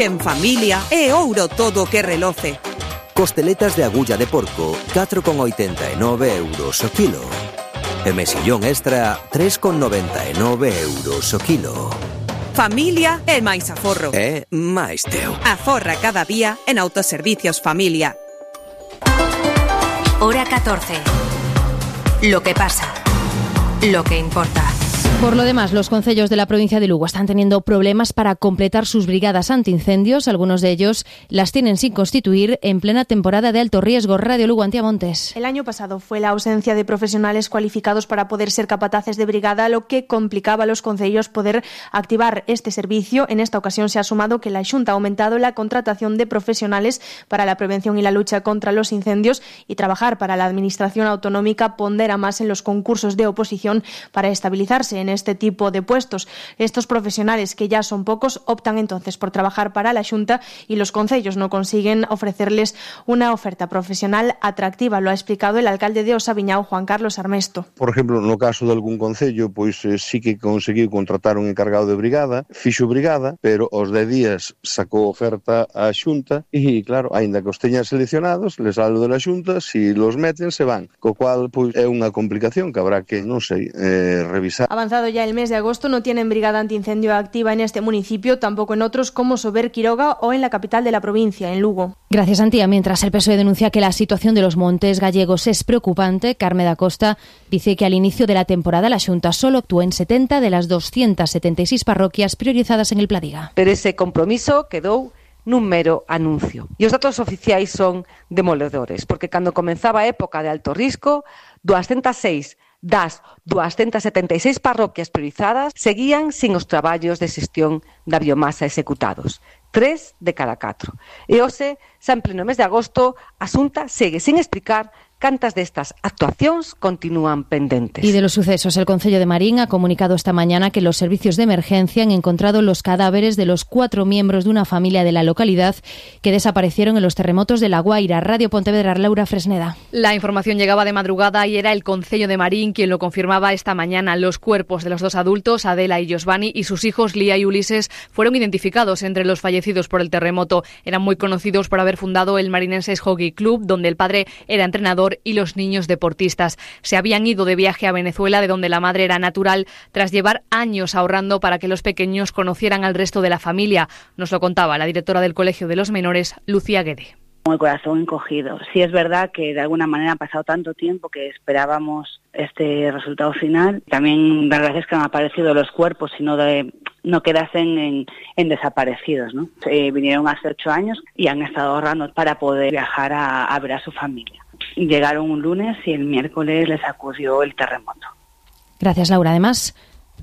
En familia é ouro todo o que reloce. Costeletas de agulla de porco, 4,89 euros o kilo. E mexillón extra, 3,99 euros o kilo. Familia é máis aforro. É máis teu. Aforra cada día en Autoservicios Familia. Hora 14. Lo que pasa. Lo que importa. Por lo demás, los concellos de la provincia de Lugo están teniendo problemas para completar sus brigadas antiincendios. Algunos de ellos las tienen sin constituir en plena temporada de alto riesgo. Radio Lugo, Antía Montes. El año pasado fue la ausencia de profesionales cualificados para poder ser capataces de brigada lo que complicaba a los concellos poder activar este servicio. En esta ocasión se ha sumado que la Xunta ha aumentado la contratación de profesionales para la prevención y la lucha contra los incendios y trabajar para la administración autonómica pondera más en los concursos de oposición para estabilizarse en este tipo de puestos. Estos profesionales, que ya son pocos, optan entonces por trabajar para la Xunta y los concellos no consiguen ofrecerles una oferta profesional atractiva. Lo ha explicado el alcalde de Osaviñao, Juan Carlos Armesto. Por exemplo, no caso de algún concello, pois sí que conseguiu contratar un encargado de brigada, fixo brigada, pero aos 10 días sacou oferta á Xunta e, claro, aínda que os teñan seleccionados, les sale de la Xunta, si los meten, se van. Co cual, pois, é unha complicación que habrá que, non sei, revisar. Avanzado ya el mes de agosto, no tienen brigada antiincendio activa en este municipio, tampoco en otros como Sober, Quiroga o en la capital de la provincia, en Lugo. Gracias, Antía. Mientras el PSOE denuncia que la situación de los montes gallegos es preocupante, Carme da Costa dice que al inicio de la temporada la Xunta solo actuó en 70 de las 276 parroquias priorizadas en el Pladiga. Pero ese compromiso quedou nun mero anuncio. E os datos oficiais son demoledores, porque cando comenzaba a época de alto risco, 206 das 276 parroquias priorizadas seguían sin os traballos de xestión da biomasa executados. 3 de cada 4. E hoxe, xa en pleno mes de agosto, a Xunta segue sin explicar cantas destas actuacións continúan pendentes. Y de los sucesos, el Concello de Marín ha comunicado esta mañana que los servicios de emergencia han encontrado los cadáveres de los 4 miembros de una familia de la localidad que desaparecieron en los terremotos de La Guaira. Radio Pontevedra, Laura Fresneda. La información llegaba de madrugada y era el Concello de Marín quien lo confirmaba esta mañana. Los cuerpos de los 2 adultos, Adela y Josvani, y sus hijos Lía y Ulises, fueron identificados entre los fallecidos por el terremoto. Eran muy conocidos por haber fundado el Marinenses Hockey Club, donde el padre era entrenador y los niños deportistas. Se habían ido de viaje a Venezuela, de donde la madre era natural, tras llevar años ahorrando para que los pequeños conocieran al resto de la familia. Nos lo contaba la directora del Colegio de los Menores, Lucía Guede. Con el corazón encogido. Sí es verdad que de alguna manera ha pasado tanto tiempo que esperábamos este resultado final. También la verdad es que han aparecido los cuerpos, sino de no quedasen en desaparecidos, ¿no? Vinieron hace 8 años y han estado ahorrando para poder viajar a ver a su familia. Llegaron un lunes y el miércoles les sacudió el terremoto. Gracias, Laura. Además,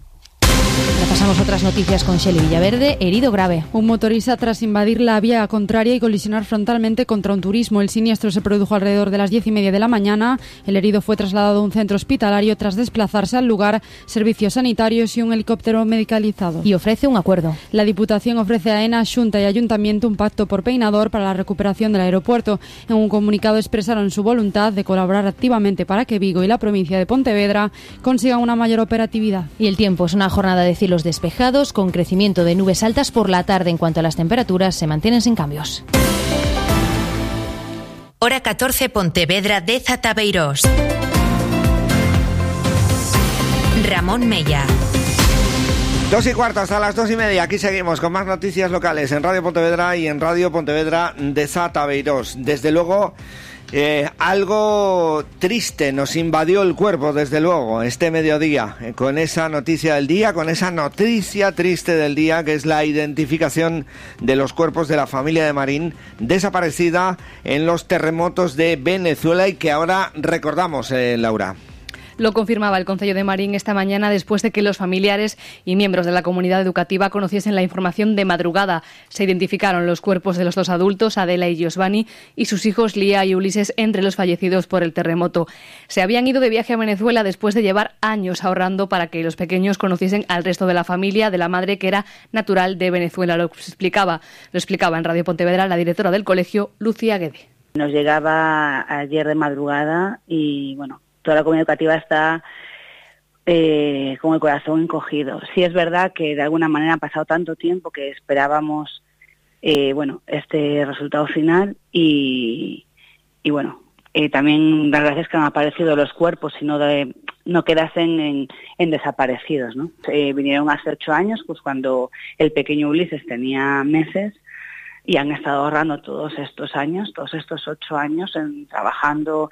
repasamos otras noticias con Shelley Villaverde, herido grave. Un motorista tras invadir la vía contraria y colisionar frontalmente contra un turismo. El siniestro se produjo alrededor de las 10:30 de la mañana. El herido fue trasladado a un centro hospitalario tras desplazarse al lugar servicios sanitarios y un helicóptero medicalizado. Y ofrece un acuerdo. La Diputación ofrece a ENA, Xunta y Ayuntamiento un pacto por Peinador para la recuperación del aeropuerto. En un comunicado expresaron su voluntad de colaborar activamente para que Vigo y la provincia de Pontevedra consigan una mayor operatividad. Y el tiempo es una jornada de cielos despejados, con crecimiento de nubes altas por la tarde. En cuanto a las temperaturas, se mantienen sin cambios. Hora 14, Pontevedra, 10 Atabeirós. Ramón Mella. 2:15 hasta las 2:30. Aquí seguimos con más noticias locales en Radio Pontevedra y en Radio Pontevedra de Zatabeirós. Desde luego, algo triste nos invadió el cuerpo, desde luego, este mediodía, con esa noticia del día, con esa noticia triste del día, que es la identificación de los cuerpos de la familia de Marín desaparecida en los terremotos de Venezuela y que ahora recordamos, Laura. Lo confirmaba el Concello de Marín esta mañana después de que los familiares y miembros de la comunidad educativa conociesen la información de madrugada. Se identificaron los cuerpos de los 2 adultos, Adela y Josvani, y sus hijos Lía y Ulises entre los fallecidos por el terremoto. Se habían ido de viaje a Venezuela después de llevar años ahorrando para que los pequeños conociesen al resto de la familia de la madre, que era natural de Venezuela. Lo explicaba en Radio Pontevedra la directora del colegio, Lucía Guede. Nos llegaba ayer de madrugada y, bueno, toda la comunidad educativa está con el corazón encogido. Sí es verdad que de alguna manera ha pasado tanto tiempo que esperábamos este resultado final y bueno, también dar gracias que han aparecido los cuerpos y no quedasen en desaparecidos, ¿no? Vinieron hace 8 años, pues cuando el pequeño Ulises tenía meses, y han estado ahorrando todos estos 8 años, trabajando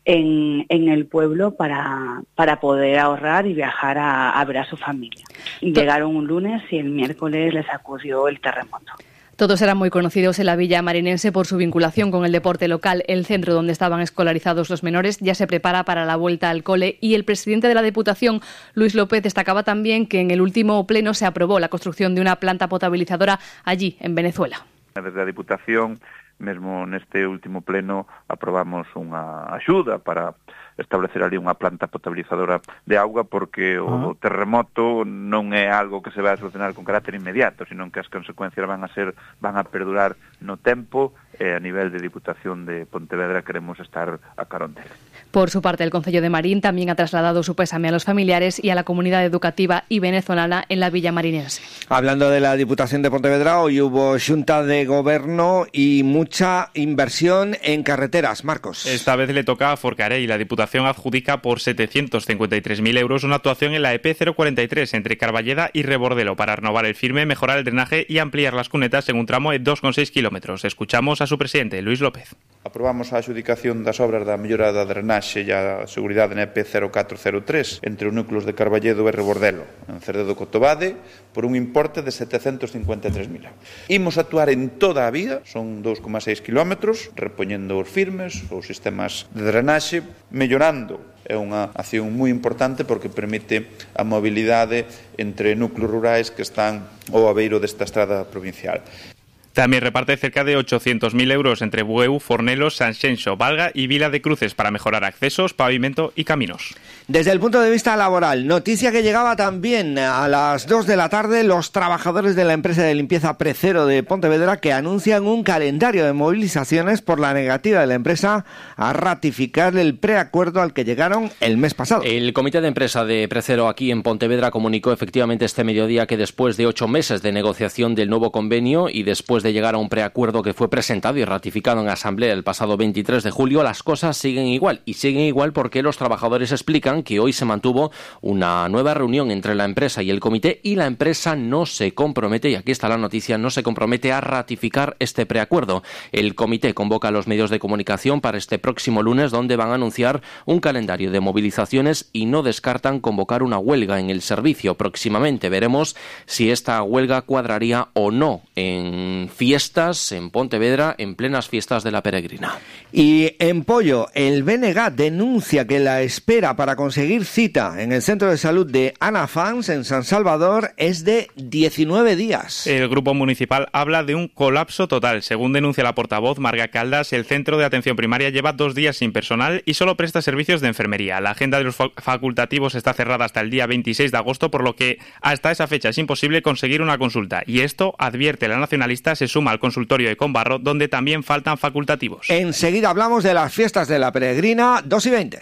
en el pueblo para poder ahorrar y viajar a ver a su familia. Llegaron un lunes y el miércoles les sacudió el terremoto. Todos eran muy conocidos en la villa marinense por su vinculación con el deporte local. El centro donde estaban escolarizados los menores ya se prepara para la vuelta al cole y el presidente de la Diputación, Luis López, destacaba también que en el último pleno se aprobó la construcción de una planta potabilizadora allí, en Venezuela. Desde a Diputación, mesmo neste último pleno, aprobamos unha axuda para establecer ali unha planta potabilizadora de auga, porque o terremoto non é algo que se vai a solucionar con carácter inmediato, sino que as consecuencias van a perdurar no tempo, e a nivel de Diputación de Pontevedra queremos estar a carón dele. Por su parte, el Concello de Marín también ha trasladado su pésame a los familiares y a la comunidad educativa y venezolana en la villa marinense. Hablando de la Diputación de Pontevedra, hoy hubo Xunta de Goberno y mucha inversión en carreteras. Marcos. Esta vez le toca a Forcarei. La Diputación adjudica por 753.000 euros una actuación en la EP 043 entre Carballeda y Rebordelo para renovar el firme, mejorar el drenaje y ampliar las cunetas en un tramo de 2,6 kilómetros. Escuchamos a su presidente, Luis López. Aprobamos a adjudicación das obras da mellora da drenaxe e a seguridade na EP 0403 entre os núcleos de Carballedo e Rebordelo, en Cerdedo Cotobade, por un importe de 753.000 euros. Imos actuar en toda a vía, son 2,6 kilómetros, repoñendo os firmes, os sistemas de drenaxe, mellorando. É unha acción moi importante porque permite a mobilidade entre núcleos rurais que están ao abeiro desta estrada provincial. También reparte cerca de 800.000 euros entre Bueu, Fornelos, Sanxenxo, Valga y Vila de Cruces para mejorar accesos, pavimento y caminos. Desde el punto de vista laboral, noticia que llegaba también a las 2 de la tarde, los trabajadores de la empresa de limpieza Precero de Pontevedra que anuncian un calendario de movilizaciones por la negativa de la empresa a ratificar el preacuerdo al que llegaron el mes pasado. El comité de empresa de Precero aquí en Pontevedra comunicó efectivamente este mediodía que después de 8 meses de negociación del nuevo convenio y después de llegar a un preacuerdo que fue presentado y ratificado en asamblea el pasado 23 de julio, las cosas siguen igual. Y siguen igual porque los trabajadores explican que hoy se mantuvo una nueva reunión entre la empresa y el comité y la empresa no se compromete, y aquí está la noticia, no se compromete a ratificar este preacuerdo. El comité convoca a los medios de comunicación para este próximo lunes, donde van a anunciar un calendario de movilizaciones y no descartan convocar una huelga en el servicio próximamente. Veremos si esta huelga cuadraría o no en fiestas en Pontevedra, en plenas fiestas de la Peregrina. Y en Pollo, el BNG denuncia que la espera para conseguir cita en el centro de salud de Ana Fans en San Salvador es de 19 días. El grupo municipal habla de un colapso total. Según denuncia la portavoz Marga Caldas, el centro de atención primaria lleva 2 días sin personal y solo presta servicios de enfermería. La agenda de los facultativos está cerrada hasta el día 26 de agosto, por lo que hasta esa fecha es imposible conseguir una consulta. Y esto, advierte la nacionalista, se suma al consultorio de Conbarro, donde también faltan facultativos. Enseguida hablamos de las fiestas de la Peregrina, 2:20.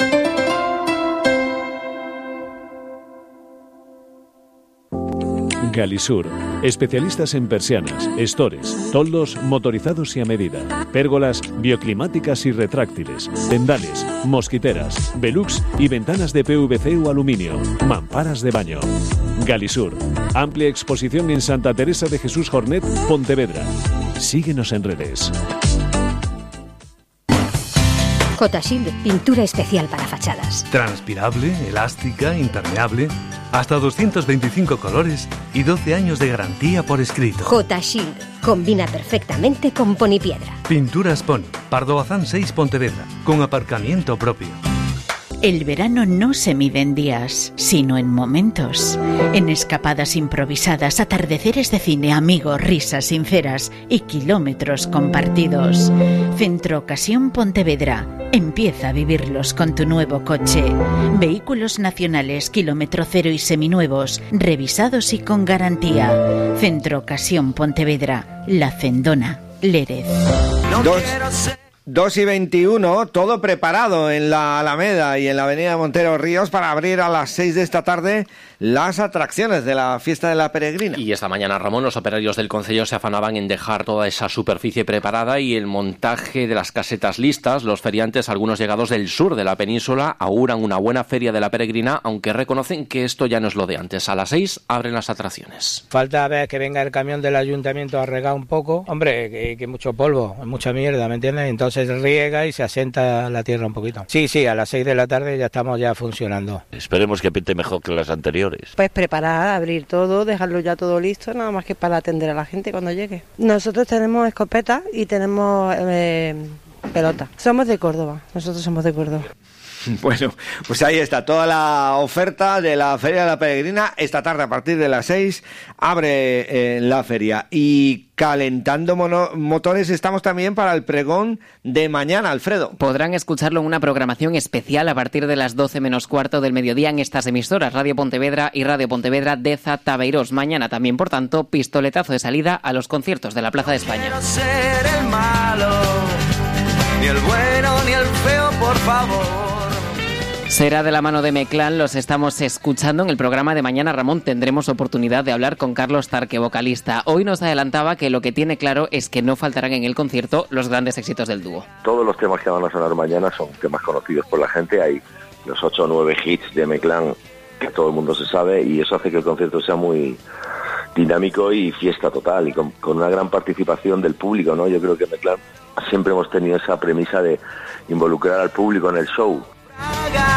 Galisur, especialistas en persianas, estores, toldos motorizados y a medida, pérgolas bioclimáticas y retráctiles, tendales, mosquiteras, velux y ventanas de PVC o aluminio, mamparas de baño. Galisur, amplia exposición en Santa Teresa de Jesús Jornet, Pontevedra. Síguenos en redes. J-Shield, pintura especial para fachadas. Transpirable, elástica, impermeable, hasta 225 colores y 12 años de garantía por escrito. J-Shield, combina perfectamente con Ponipiedra. Pinturas Pony, Pardo Bazán 6 Pontevedra, con aparcamiento propio. El verano no se mide en días, sino en momentos. En escapadas improvisadas, atardeceres de cine, amigos, risas sinceras y kilómetros compartidos. Centro Ocasión Pontevedra. Empieza a vivirlos con tu nuevo coche. Vehículos nacionales, kilómetro cero y seminuevos, revisados y con garantía. Centro Ocasión Pontevedra. La Cendona, Lérez. 2:21, todo preparado en la Alameda y en la avenida Montero Ríos para abrir a las 6 de esta tarde las atracciones de la fiesta de la peregrina. Y esta mañana, Ramón, los operarios del concello se afanaban en dejar toda esa superficie preparada y el montaje de las casetas listas. Los feriantes, algunos llegados del sur de la península, auguran una buena feria de la peregrina, aunque reconocen que esto ya no es lo de antes. A las 6 abren las atracciones. Falta ver que venga el camión del ayuntamiento a regar un poco. Hombre, que mucho polvo, mucha mierda, ¿me entiendes? Entonces riega y se asienta la tierra un poquito. Sí, a las 6 de la tarde ya estamos ya funcionando. Esperemos que pinte mejor que las anteriores. Pues preparar, abrir todo, dejarlo ya todo listo, nada más que para atender a la gente cuando llegue. Nosotros tenemos escopetas y tenemos pelota. Somos de Córdoba, nosotros somos de Córdoba. Bueno, pues ahí está toda la oferta de la Feria de la Peregrina. Esta tarde a partir de las 6 abre la feria. Y calentando motores estamos también para el pregón de mañana, Alfredo. Podrán escucharlo en una programación especial a partir de las 12 menos cuarto del mediodía en estas emisoras, Radio Pontevedra y Radio Pontevedra de Zatabeirós. Mañana también, por tanto, pistoletazo de salida a los conciertos de la Plaza de España. No quiero ser el malo, ni el bueno ni el feo, por favor. Será de la mano de Meclán, los estamos escuchando en el programa de mañana. Ramón, tendremos oportunidad de hablar con Carlos Tarque, vocalista. Hoy nos adelantaba que lo que tiene claro es que no faltarán en el concierto los grandes éxitos del dúo. Todos los temas que van a sonar mañana son temas conocidos por la gente. Hay los 8 o 9 hits de Meclán que todo el mundo se sabe y eso hace que el concierto sea muy dinámico y fiesta total y con una gran participación del público, ¿no? Yo creo que Meclán siempre hemos tenido esa premisa de involucrar al público en el show.